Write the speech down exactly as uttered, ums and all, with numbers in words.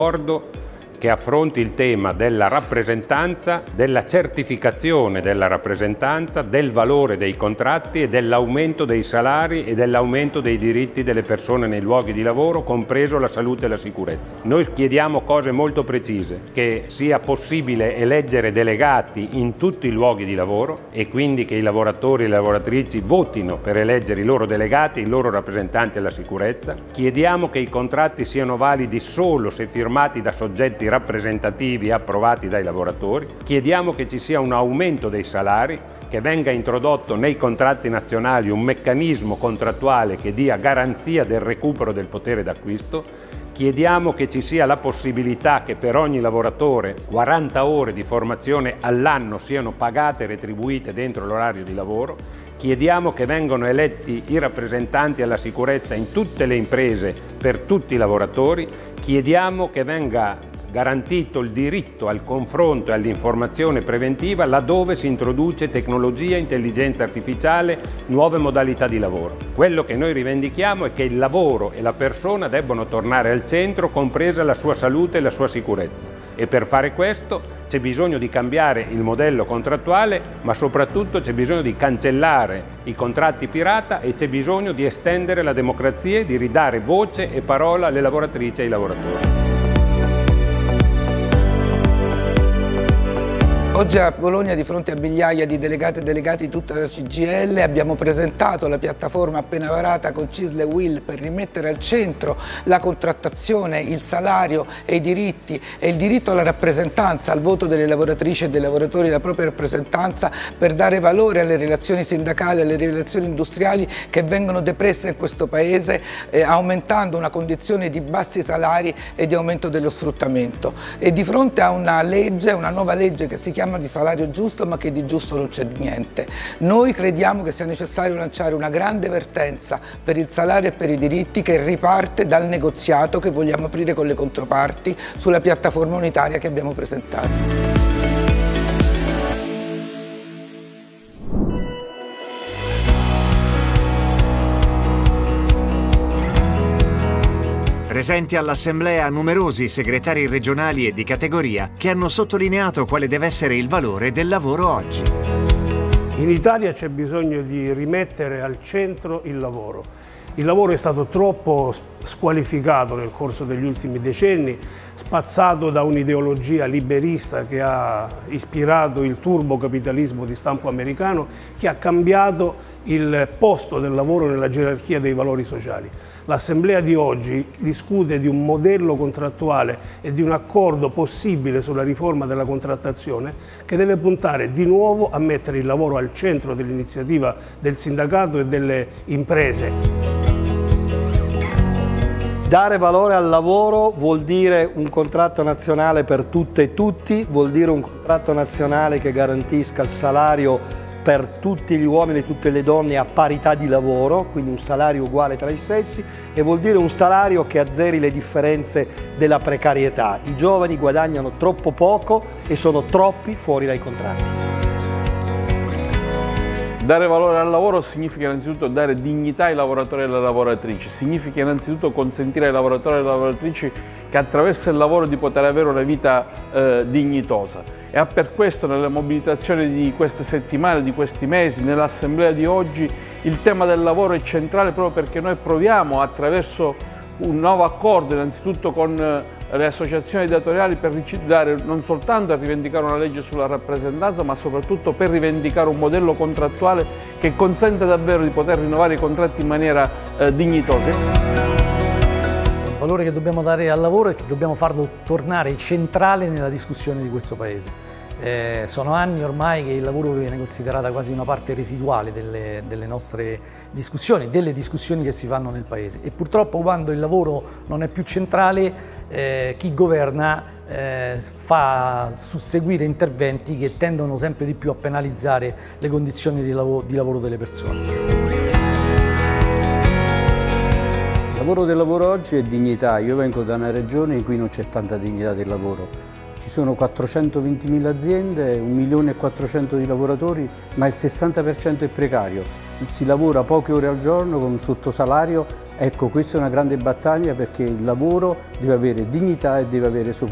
accordo che affronti il tema della rappresentanza, della certificazione della rappresentanza, del valore dei contratti e dell'aumento dei salari e dell'aumento dei diritti delle persone nei luoghi di lavoro, compreso la salute e la sicurezza. Noi chiediamo cose molto precise, che sia possibile eleggere delegati in tutti i luoghi di lavoro e quindi che i lavoratori e le lavoratrici votino per eleggere i loro delegati, i loro rappresentanti alla sicurezza. Chiediamo che i contratti siano validi solo se firmati da soggetti rappresentativi approvati dai lavoratori. Chiediamo che ci sia un aumento dei salari, che venga introdotto nei contratti nazionali un meccanismo contrattuale che dia garanzia del recupero del potere d'acquisto. Chiediamo che ci sia la possibilità che per ogni lavoratore quaranta ore di formazione all'anno siano pagate e retribuite dentro l'orario di lavoro. Chiediamo che vengano eletti i rappresentanti alla sicurezza in tutte le imprese per tutti i lavoratori. Chiediamo che venga garantito il diritto al confronto e all'informazione preventiva laddove si introduce tecnologia, intelligenza artificiale, nuove modalità di lavoro. Quello che noi rivendichiamo è che il lavoro e la persona debbono tornare al centro, compresa la sua salute e la sua sicurezza. E per fare questo c'è bisogno di cambiare il modello contrattuale, ma soprattutto c'è bisogno di cancellare i contratti pirata e c'è bisogno di estendere la democrazia e di ridare voce e parola alle lavoratrici e ai lavoratori. Oggi a Bologna, di fronte a migliaia di delegate e delegati di tutta la C G I L, abbiamo presentato la piattaforma appena varata con C I S L e U I L per rimettere al centro la contrattazione, il salario e i diritti e il diritto alla rappresentanza, al voto delle lavoratrici e dei lavoratori, la propria rappresentanza, per dare valore alle relazioni sindacali, alle relazioni industriali che vengono depresse in questo Paese, eh, aumentando una condizione di bassi salari e di aumento dello sfruttamento. E di fronte a una legge, una nuova legge che si chiama di salario giusto, ma che di giusto non c'è niente. Noi crediamo che sia necessario lanciare una grande vertenza per il salario e per i diritti, che riparte dal negoziato che vogliamo aprire con le controparti sulla piattaforma unitaria che abbiamo presentato. Presenti all'Assemblea numerosi segretari regionali e di categoria che hanno sottolineato quale deve essere il valore del lavoro oggi. In Italia c'è bisogno di rimettere al centro il lavoro. Il lavoro è stato troppo squalificato nel corso degli ultimi decenni, spazzato da un'ideologia liberista che ha ispirato il turbocapitalismo di stampo americano, che ha cambiato il posto del lavoro nella gerarchia dei valori sociali. L'Assemblea di oggi discute di un modello contrattuale e di un accordo possibile sulla riforma della contrattazione che deve puntare di nuovo a mettere il lavoro al centro dell'iniziativa del sindacato e delle imprese. Dare valore al lavoro vuol dire un contratto nazionale per tutte e tutti, vuol dire un contratto nazionale che garantisca il salario per tutti gli uomini e tutte le donne a parità di lavoro, quindi un salario uguale tra i sessi, e vuol dire un salario che azzeri le differenze della precarietà. I giovani guadagnano troppo poco e sono troppi fuori dai contratti. Dare valore al lavoro significa innanzitutto dare dignità ai lavoratori e alle lavoratrici, significa innanzitutto consentire ai lavoratori e alle lavoratrici che attraverso il lavoro di poter avere una vita eh, dignitosa. E per questo nelle mobilitazioni di queste settimane, di questi mesi, nell'assemblea di oggi, il tema del lavoro è centrale proprio perché noi proviamo attraverso un nuovo accordo innanzitutto con le associazioni datoriali per dare non soltanto a rivendicare una legge sulla rappresentanza, ma soprattutto per rivendicare un modello contrattuale che consente davvero di poter rinnovare i contratti in maniera eh, dignitosa. Il valore che dobbiamo dare al lavoro è che dobbiamo farlo tornare centrale nella discussione di questo Paese. Eh, sono anni ormai che il lavoro viene considerata quasi una parte residuale delle, delle nostre discussioni, delle discussioni che si fanno nel Paese, e purtroppo quando il lavoro non è più centrale, eh, chi governa eh, fa susseguire interventi che tendono sempre di più a penalizzare le condizioni di lavoro, di lavoro delle persone. Il lavoro del lavoro oggi è dignità. Io vengo da una regione in cui non c'è tanta dignità del lavoro. Ci sono quattrocentoventimila aziende, un milione e quattrocento di lavoratori, ma il sessanta per cento è precario. Si lavora poche ore al giorno con un sottosalario Ecco, questa è una grande battaglia perché il lavoro deve avere dignità e deve avere soprattutto